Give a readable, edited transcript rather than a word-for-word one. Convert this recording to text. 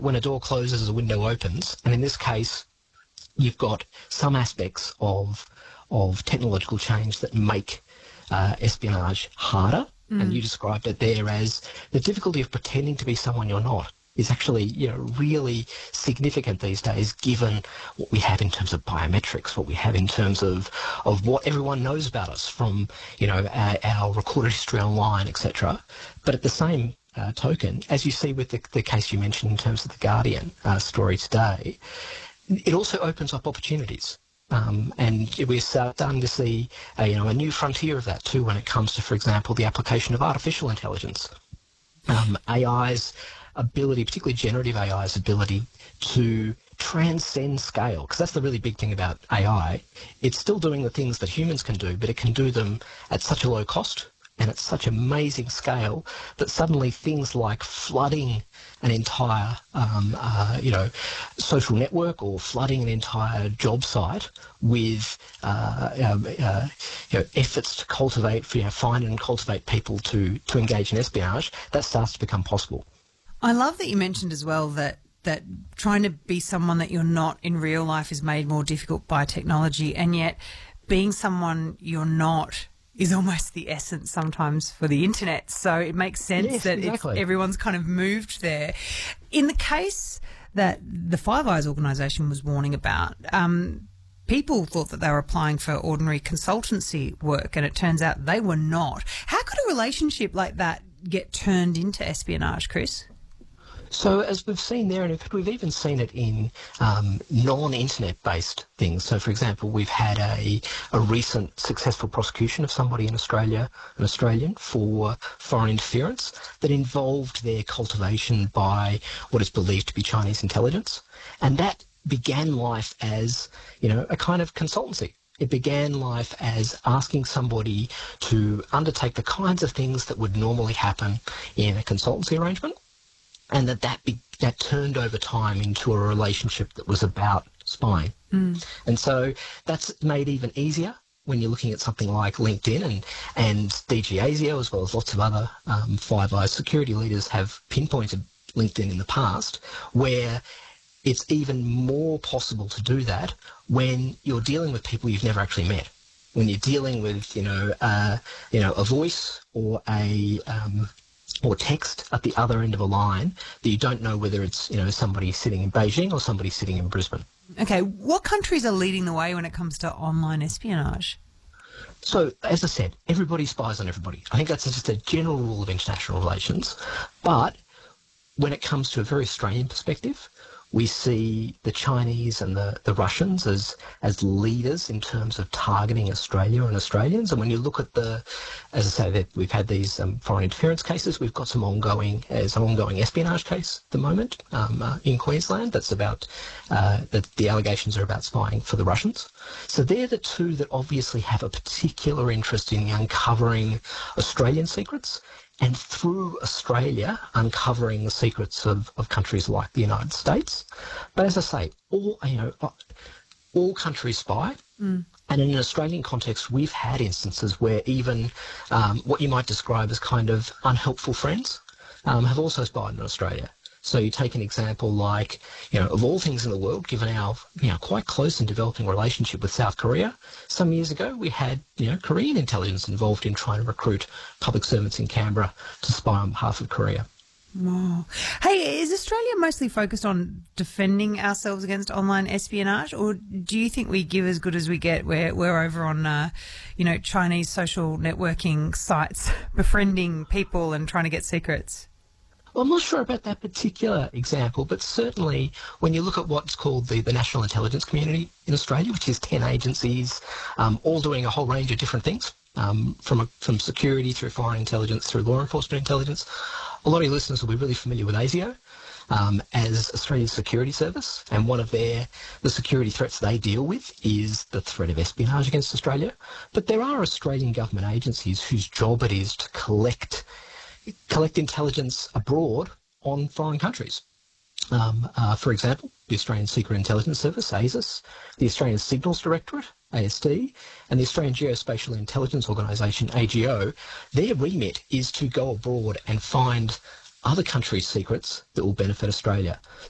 when a door closes, a window opens, and in this case, you've got some aspects of technological change that make espionage harder. And you described it there as the difficulty of pretending to be someone you're not is actually, really significant these days, given what we have in terms of biometrics, what we have in terms of what everyone knows about us from, our recorded history online, etc. But at the same token, as you see with the case you mentioned in terms of the Guardian story today, it also opens up opportunities. And we're starting to see a new frontier of that too when it comes to, for example, the application of artificial intelligence. AI's ability, particularly generative AI's ability to transcend scale, because that's the really big thing about AI. It's still doing the things that humans can do, but it can do them at such a low cost and at such amazing scale that suddenly things like flooding an entire, social network or flooding an entire job site with, efforts to cultivate, find and cultivate people to engage in espionage, that starts to become possible. I love that you mentioned as well that trying to be someone that you're not in real life is made more difficult by technology, and yet being someone you're not is almost the essence sometimes for the internet. So it makes sense that exactly. Everyone's kind of moved there. In the case that the Five Eyes organisation was warning about, people thought that they were applying for ordinary consultancy work, and it turns out they were not. How could a relationship like that get turned into espionage, Chris? So as we've seen there, and in fact we've even seen it in non-internet-based things. So, for example, we've had a recent successful prosecution of somebody in Australia, an Australian, for foreign interference that involved their cultivation by what is believed to be Chinese intelligence. And that began life as, a kind of consultancy. It began life as asking somebody to undertake the kinds of things that would normally happen in a consultancy arrangement. And that turned over time into a relationship that was about spying. And so that's made even easier when you're looking at something like LinkedIn, and DG ASIO, as well as lots of other Five Eyes security leaders, have pinpointed LinkedIn in the past, where it's even more possible to do that when you're dealing with people you've never actually met. When you're dealing with, a voice or or text at the other end of a line that you don't know whether it's, somebody sitting in Beijing or somebody sitting in Brisbane. Okay, what countries are leading the way when it comes to online espionage? So, as I said, everybody spies on everybody. I think that's just a general rule of international relations. But when it comes to a very Australian perspective, we see the Chinese and the Russians as leaders in terms of targeting Australia and Australians. And when you look at as I say, that we've had these foreign interference cases, we've got some ongoing espionage case at the moment in Queensland that's about, that the allegations are about spying for the Russians. So they're the two that obviously have a particular interest in uncovering Australian secrets, and through Australia uncovering the secrets of countries like the United States. But as I say, all countries spy. And in an Australian context, we've had instances where even what you might describe as kind of unhelpful friends have also spied in Australia. So you take an example like, of all things in the world, given our, quite close and developing relationship with South Korea, some years ago we had, Korean intelligence involved in trying to recruit public servants in Canberra to spy on behalf of Korea. Wow. Hey, is Australia mostly focused on defending ourselves against online espionage, or do you think we give as good as we get? We're over on, Chinese social networking sites, befriending people and trying to get secrets? Well, I'm not sure about that particular example, but certainly when you look at what's called the National Intelligence Community in Australia, which is 10 agencies, all doing a whole range of different things, from security through foreign intelligence through law enforcement intelligence. A lot of your listeners will be really familiar with ASIO as Australia's security service, and one of the security threats they deal with is the threat of espionage against Australia. But there are Australian government agencies whose job it is to collect intelligence abroad on foreign countries. For example, the Australian Secret Intelligence Service, ASIS, the Australian Signals Directorate, ASD, and the Australian Geospatial Intelligence Organisation, AGO, their remit is to go abroad and find other countries' secrets that will benefit Australia.